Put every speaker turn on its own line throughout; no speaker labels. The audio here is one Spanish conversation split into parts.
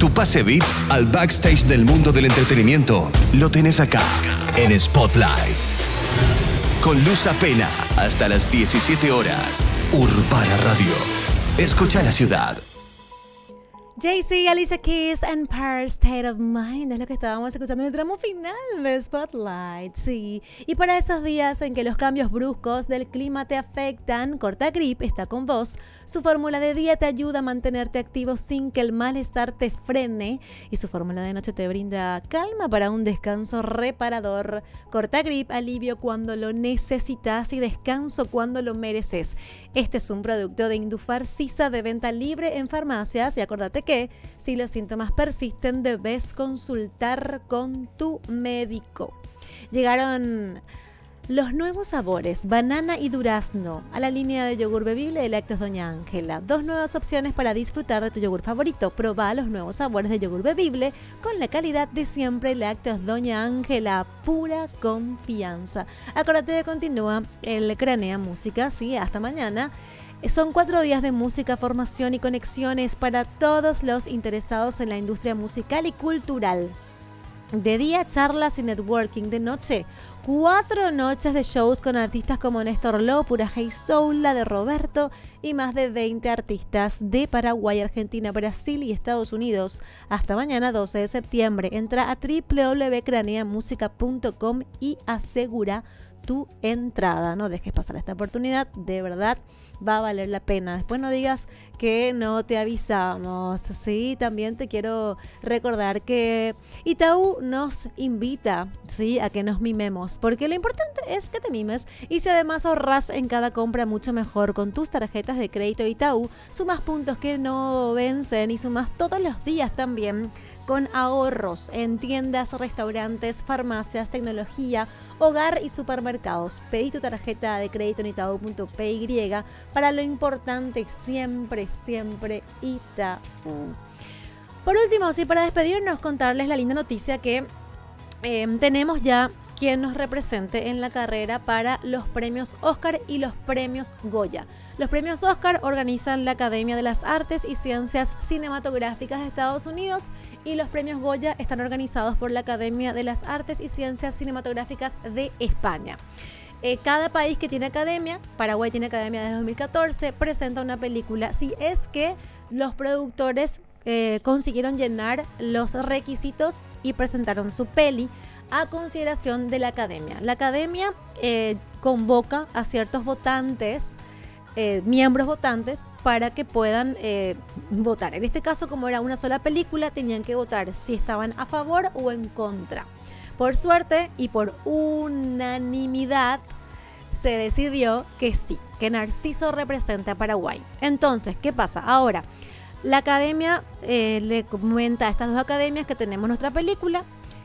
Tu pase VIP al backstage del mundo del entretenimiento lo tenés acá, en Spotlight. Con Luz Apena, hasta las 17 horas. Urbana Radio. Escucha la ciudad.
Jay-Z, Alicia Keys, Empire State of Mind es lo que estábamos escuchando en el tramo final de Spotlight, sí. Y para esos días en que los cambios bruscos del clima te afectan, Cortagrip está con vos. Su fórmula de día te ayuda a mantenerte activo sin que el malestar te frene. Y su fórmula de noche te brinda calma para un descanso reparador. Cortagrip, alivio cuando lo necesitas y descanso cuando lo mereces. Este es un producto de Indufar Sisa de venta libre en farmacias y acordate que si los síntomas persisten debes consultar con tu médico. Llegaron los nuevos sabores, banana y durazno, a la línea de yogur bebible de Lácteos Doña Ángela. 2 nuevas opciones para disfrutar de tu yogur favorito. Probá los nuevos sabores de yogur bebible con la calidad de siempre. Lácteos Doña Ángela, pura confianza. Acuérdate de continúa el Cranea Música, sí, hasta mañana. Son 4 días de música, formación y conexiones para todos los interesados en la industria musical y cultural. De día, charlas y networking. De noche, 4 noches de shows con artistas como Néstor Lo, Pura Hey Soul, La de Roberto y más de 20 artistas de Paraguay, Argentina, Brasil y Estados Unidos. Hasta mañana 12 de septiembre. Entra a www.craneamusica.com y asegura tu entrada. No dejes pasar esta oportunidad, de verdad va a valer la pena. Después no digas que no te avisamos. Sí, también te quiero recordar que Itaú nos invita, sí, a que nos mimemos, porque lo importante es que te mimes y si además ahorras en cada compra mucho mejor con tus tarjetas de crédito Itaú, sumas puntos que no vencen y sumas todos los días también con ahorros en tiendas, restaurantes, farmacias, tecnología, hogar y supermercados. Pedí tu tarjeta de crédito en Itaú.py para lo importante siempre, siempre Itaú. Por último, sí, para despedirnos, contarles la linda noticia que tenemos ya quien nos represente en la carrera para los premios Oscar y los premios Goya. Los premios Oscar organizan la Academia de las Artes y Ciencias Cinematográficas de Estados Unidos y los premios Goya están organizados por la Academia de las Artes y Ciencias Cinematográficas de España. Cada país que tiene academia, Paraguay tiene academia desde 2014, presenta una película si es que los productores consiguieron llenar los requisitos y presentaron su peli a consideración de la academia. La academia convoca a ciertos votantes, miembros votantes, para que puedan votar. En este caso, como era una sola película, tenían que votar si estaban a favor o en contra. Por suerte y por unanimidad se decidió que sí, que Narciso representa a Paraguay. Entonces, ¿qué pasa? Ahora, la academia le comenta a estas 2 academias que tenemos nuestra película.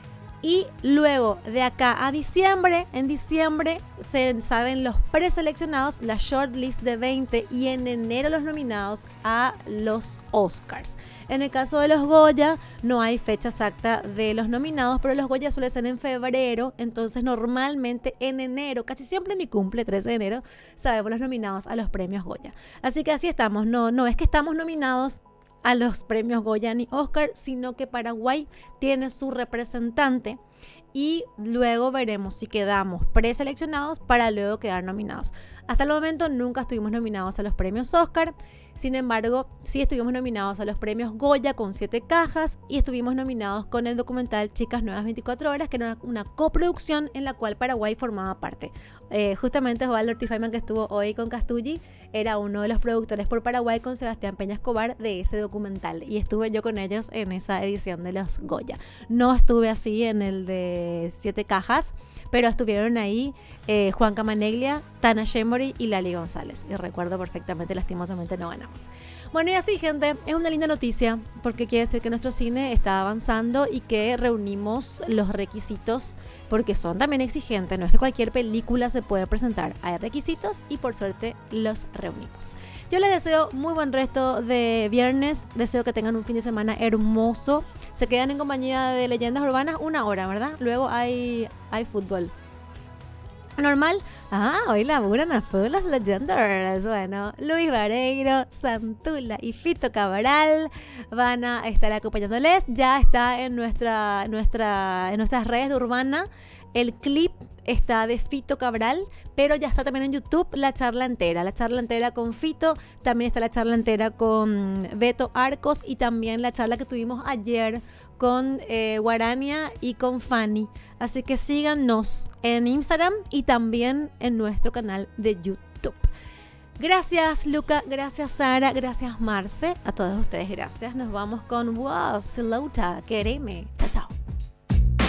Y luego de acá a diciembre, en diciembre se saben los preseleccionados, la shortlist de 20 y en enero los nominados a los Oscars. En el caso de los Goya no hay fecha exacta de los nominados, pero los Goya suelen ser en febrero, entonces normalmente en enero, casi siempre en mi cumple, 13 de enero, sabemos los nominados a los premios Goya. Así que así estamos, no es que estamos nominados a los premios Goya ni Oscar, sino que Paraguay tiene su representante y luego veremos si quedamos preseleccionados para luego quedar nominados. Hasta el momento nunca estuvimos nominados a los premios Oscar, sin embargo sí estuvimos nominados a los premios Goya con 7 cajas y estuvimos nominados con el documental Chicas Nuevas 24 Horas, que era una coproducción en la cual Paraguay formaba parte. Justamente Osvaldo Ortiz Feynman, que estuvo hoy con Castulli, era uno de los productores por Paraguay con Sebastián Peña Escobar de ese documental y estuve yo con ellos en esa edición de los Goya. No estuve así en el de 7 cajas, pero estuvieron ahí Juan Camaneglia, Tana Shembury y Lali González, y recuerdo perfectamente, lastimosamente no ganamos. Bueno, y así, gente, es una linda noticia porque quiere decir que nuestro cine está avanzando y que reunimos los requisitos, porque son también exigentes, no es que cualquier película se puede presentar, hay requisitos y por suerte los reunimos. Yo les deseo muy buen resto de viernes, deseo que tengan un fin de semana hermoso, se quedan en compañía de Leyendas Urbanas 1 hora, ¿verdad? Luego hay fútbol. normal. Hoy laburan a full las Legenders. Bueno, Luis Vareiro, Santula y Fito Cabral van a estar acompañándoles. Ya está en nuestras redes de Urbana. El clip está de Fito Cabral, pero ya está también en YouTube la charla entera con Fito. También está la charla entera con Beto Arcos y también la charla que tuvimos ayer con Guarania y con Fanny. Así que síganos en Instagram y también en nuestro canal de YouTube. Gracias Luca, gracias Sara, gracias Marce, a todos ustedes gracias. Nos vamos con Wow, Slota, quereme. Chao, chao.